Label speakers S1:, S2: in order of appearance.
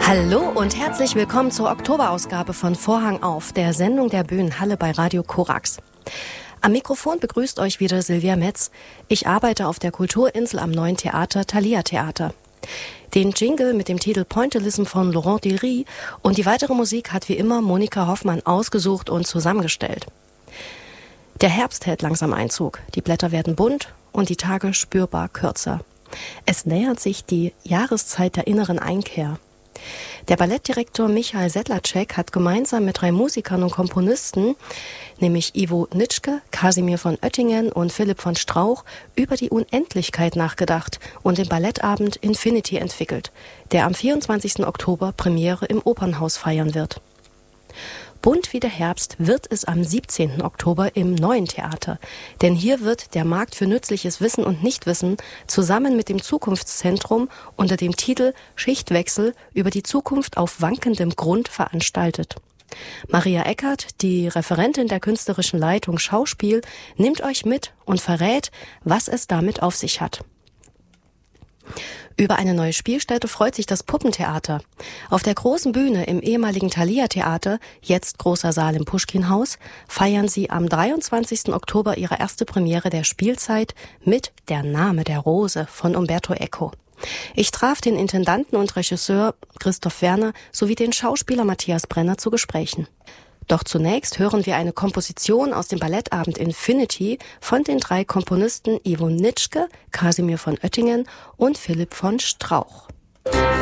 S1: Hallo und herzlich willkommen zur Oktoberausgabe von Vorhang auf, der Sendung der Bühnenhalle bei Radio Korax. Am Mikrofon begrüßt euch wieder Silvia Metz. Ich arbeite auf der Kulturinsel am neuen Theater Thalia Theater. Den Jingle mit dem Titel Pointillism von Laurent Dery und die weitere Musik hat wie immer Monika Hoffmann ausgesucht und zusammengestellt. Der Herbst hält langsam Einzug. Die Blätter werden bunt und die Tage spürbar kürzer. Es nähert sich die Jahreszeit der inneren Einkehr. Der Ballettdirektor Michael Sedlacek hat gemeinsam mit 3 Musikern und Komponisten, nämlich Ivo Nitschke, Kasimir von Oettingen und Philipp von Strauch, über die Unendlichkeit nachgedacht und den Ballettabend Infinity entwickelt, der am 24. Oktober Premiere im Opernhaus feiern wird. Bunt wie der Herbst wird es am 17. Oktober im Neuen Theater. Denn hier wird der Markt für nützliches Wissen und Nichtwissen zusammen mit dem Zukunftszentrum unter dem Titel Schichtwechsel über die Zukunft auf wankendem Grund veranstaltet. Maria Eckert, die Referentin der künstlerischen Leitung Schauspiel, nimmt euch mit und verrät, was es damit auf sich hat. Über eine neue Spielstätte freut sich das Puppentheater. Auf der großen Bühne im ehemaligen Thalia Theater, jetzt großer Saal im Puschkinhaus, feiern sie am 23. Oktober ihre erste Premiere der Spielzeit mit Der Name der Rose von Umberto Eco. Ich traf den Intendanten und Regisseur Christoph Werner sowie den Schauspieler Matthias Brenner zu Gesprächen. Doch zunächst hören wir eine Komposition aus dem Ballettabend Infinity von den 3 Komponisten Ivo Nitschke, Kasimir von Oettingen und Philipp von Strauch.